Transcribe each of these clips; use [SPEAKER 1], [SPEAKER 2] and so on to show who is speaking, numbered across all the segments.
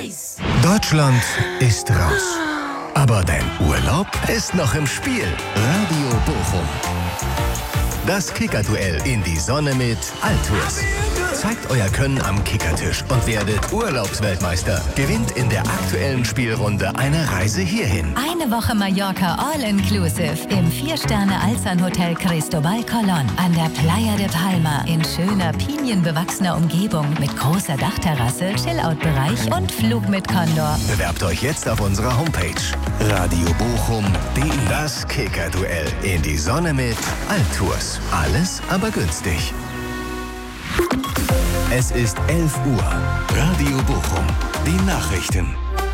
[SPEAKER 1] Deutschland ist raus. Aber dein Urlaub ist noch im Spiel. Radio Bochum. Das Kickerduell in die Sonne mit Altours. Zeigt euer Können am Kickertisch und werdet Urlaubsweltmeister. Gewinnt in der aktuellen Spielrunde eine Reise hierhin.
[SPEAKER 2] Eine Woche Mallorca All-Inclusive im 4-Sterne-Alzan-Hotel Cristobal Colón an der Playa de Palma in schöner, pinienbewachsener Umgebung mit großer Dachterrasse, Chillout-Bereich und Flug mit Condor.
[SPEAKER 1] Bewerbt euch jetzt auf unserer Homepage radiobochum.de. Das Kickerduell in die Sonne mit Altours. Alles aber günstig. Es ist 11 Uhr. Radio Bochum. Die Nachrichten.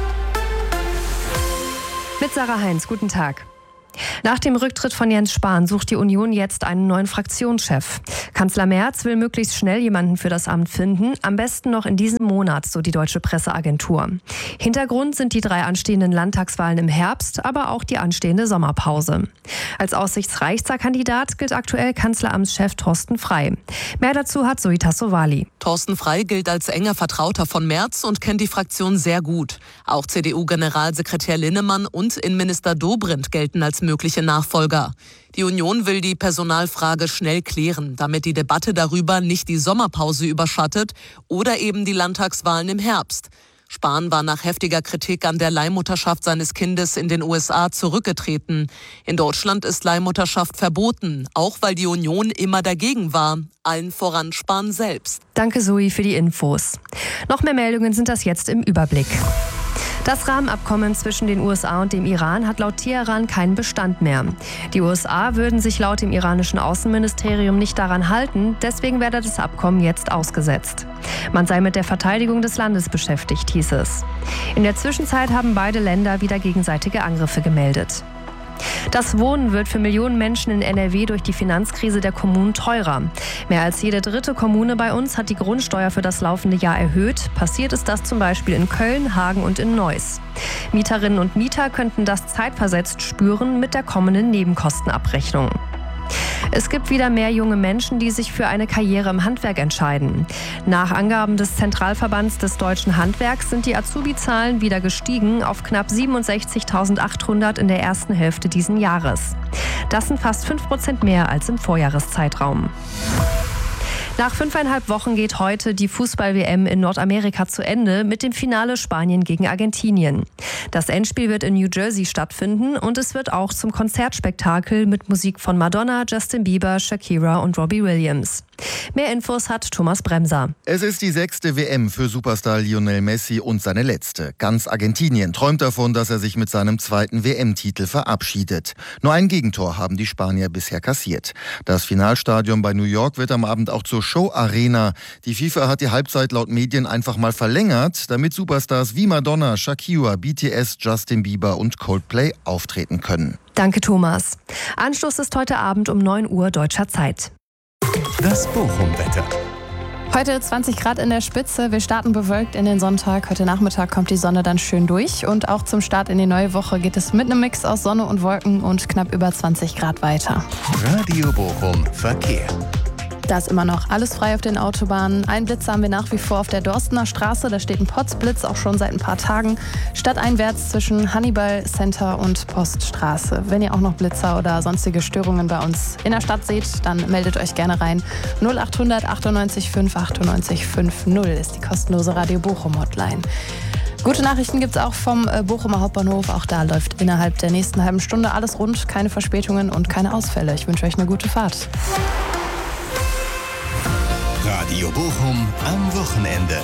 [SPEAKER 3] Mit Sarah Heinz, guten Tag. Nach dem Rücktritt von Jens Spahn sucht die Union jetzt einen neuen Fraktionschef. Kanzler Merz will möglichst schnell jemanden für das Amt finden, am besten noch in diesem Monat, so die Deutsche Presseagentur. Hintergrund sind die 3 anstehenden Landtagswahlen im Herbst, aber auch die anstehende Sommerpause. Als aussichtsreichster Kandidat gilt aktuell Kanzleramtschef Thorsten Frey. Mehr dazu hat Zoe Tassovali.
[SPEAKER 4] Thorsten Frey gilt als enger Vertrauter von Merz und kennt die Fraktion sehr gut. Auch CDU-Generalsekretär Linnemann und Innenminister Dobrindt gelten als mögliche Nachfolger. Die Union will die Personalfrage schnell klären, damit die Debatte darüber nicht die Sommerpause überschattet oder eben die Landtagswahlen im Herbst. Spahn war nach heftiger Kritik an der Leihmutterschaft seines Kindes in den USA zurückgetreten. In Deutschland ist Leihmutterschaft verboten, auch weil die Union immer dagegen war. Allen voran Spahn selbst.
[SPEAKER 3] Danke Zoe für die Infos. Noch mehr Meldungen sind das jetzt im Überblick. Das Rahmenabkommen zwischen den USA und dem Iran hat laut Teheran keinen Bestand mehr. Die USA würden sich laut dem iranischen Außenministerium nicht daran halten, deswegen werde das Abkommen jetzt ausgesetzt. Man sei mit der Verteidigung des Landes beschäftigt, hieß es. In der Zwischenzeit haben beide Länder wieder gegenseitige Angriffe gemeldet. Das Wohnen wird für Millionen Menschen in NRW durch die Finanzkrise der Kommunen teurer. Mehr als jede dritte Kommune bei uns hat die Grundsteuer für das laufende Jahr erhöht. Passiert ist das zum Beispiel in Köln, Hagen und in Neuss. Mieterinnen und Mieter könnten das zeitversetzt spüren mit der kommenden Nebenkostenabrechnung. Es gibt wieder mehr junge Menschen, die sich für eine Karriere im Handwerk entscheiden. Nach Angaben des Zentralverbands des deutschen Handwerks sind die Azubi-Zahlen wieder gestiegen auf knapp 67.800 in der ersten Hälfte dieses Jahres. Das sind fast 5% mehr als im Vorjahreszeitraum. Nach 5,5 Wochen geht heute die Fußball-WM in Nordamerika zu Ende mit dem Finale Spanien gegen Argentinien. Das Endspiel wird in New Jersey stattfinden und es wird auch zum Konzertspektakel mit Musik von Madonna, Justin Bieber, Shakira und Robbie Williams. Mehr Infos hat Thomas Bremser.
[SPEAKER 5] Es ist die 6. WM für Superstar Lionel Messi und seine letzte. Ganz Argentinien träumt davon, dass er sich mit seinem 2. WM-Titel verabschiedet. Nur ein Gegentor haben die Spanier bisher kassiert. Das Finalstadion bei New York wird am Abend auch zur Show-Arena. Die FIFA hat die Halbzeit laut Medien einfach mal verlängert, damit Superstars wie Madonna, Shakira, BTS, Justin Bieber und Coldplay auftreten können.
[SPEAKER 3] Danke, Thomas. Anstoß ist heute Abend um 9 Uhr deutscher Zeit.
[SPEAKER 1] Das Bochum-Wetter.
[SPEAKER 6] Heute 20 Grad in der Spitze. Wir starten bewölkt in den Sonntag. Heute Nachmittag kommt die Sonne dann schön durch. Und auch zum Start in die neue Woche geht es mit einem Mix aus Sonne und Wolken und knapp über 20 Grad weiter.
[SPEAKER 1] Radio Bochum Verkehr.
[SPEAKER 6] Da ist immer noch alles frei auf den Autobahnen. Einen Blitzer haben wir nach wie vor auf der Dorstener Straße. Da steht ein Potzblitz, auch schon seit ein paar Tagen. Stadteinwärts zwischen Hannibal Center und Poststraße. Wenn ihr auch noch Blitzer oder sonstige Störungen bei uns in der Stadt seht, dann meldet euch gerne rein. 0800 98 5 98 50 ist die kostenlose Radio Bochum Hotline. Gute Nachrichten gibt es auch vom Bochumer Hauptbahnhof. Auch da läuft innerhalb der nächsten halben Stunde alles rund. Keine Verspätungen und keine Ausfälle. Ich wünsche euch eine gute Fahrt.
[SPEAKER 1] Radio Bochum am Wochenende.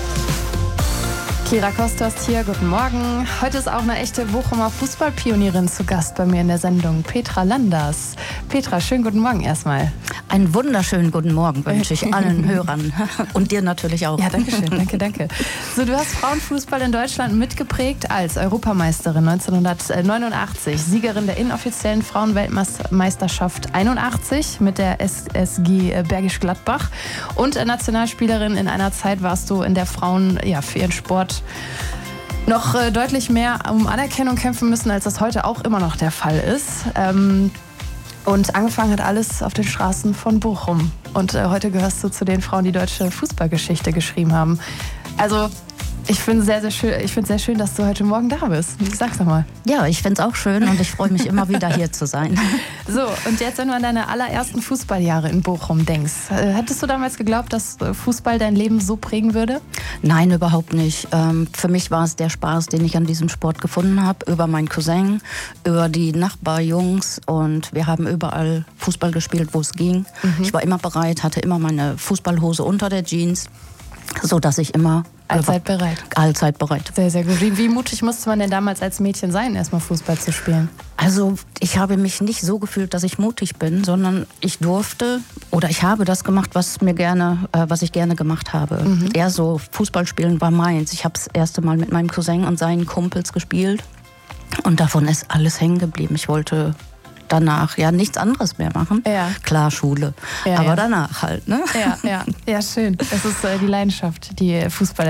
[SPEAKER 6] Kira Kostos hier, guten Morgen. Heute ist auch eine echte Bochumer Fußballpionierin zu Gast bei mir in der Sendung, Petra Landers. Petra, schönen guten Morgen erstmal.
[SPEAKER 7] Einen wunderschönen guten Morgen wünsche ich allen Hörern und dir natürlich auch.
[SPEAKER 6] Ja, danke schön, danke. So, du hast Frauenfußball in Deutschland mitgeprägt als Europameisterin 1989, Siegerin der inoffiziellen Frauenweltmeisterschaft 81 mit der SSG Bergisch Gladbach und Nationalspielerin in einer Zeit warst du in der Frauen für ihren Sport noch deutlich mehr um Anerkennung kämpfen müssen, als das heute auch immer noch der Fall ist. Und angefangen hat alles auf den Straßen von Bochum. Und heute gehörst du zu den Frauen, die deutsche Fußballgeschichte geschrieben haben. Also Ich finde es sehr schön, dass du heute Morgen da bist. Sag's doch mal.
[SPEAKER 7] Ja, ich finde es auch schön und ich freue mich immer wieder hier zu sein.
[SPEAKER 6] So, und jetzt, wenn du an deine allerersten Fußballjahre in Bochum denkst, hättest du damals geglaubt, dass Fußball dein Leben so prägen würde?
[SPEAKER 7] Nein, überhaupt nicht. Für mich war es der Spaß, den ich an diesem Sport gefunden habe, über meinen Cousin, über die Nachbarjungs, und wir haben überall Fußball gespielt, wo es ging. Ich war immer bereit, hatte immer meine Fußballhose unter der Jeans, sodass ich immer...
[SPEAKER 6] Allzeit bereit.
[SPEAKER 7] Allzeit bereit.
[SPEAKER 6] Sehr, sehr gut. Wie mutig musste man denn damals als Mädchen sein, erstmal Fußball zu spielen?
[SPEAKER 7] Also ich habe mich nicht so gefühlt, dass ich mutig bin, sondern ich durfte oder ich habe das gemacht, was ich gerne gemacht habe. Eher so Fußball spielen war meins. Ich habe das erste Mal mit meinem Cousin und seinen Kumpels gespielt und davon ist alles hängen geblieben. Ich wollte danach ja nichts anderes mehr machen.
[SPEAKER 6] Ja.
[SPEAKER 7] Klar, Schule, aber danach halt. Ne?
[SPEAKER 6] Ja, schön. Das ist die Leidenschaft, die Fußball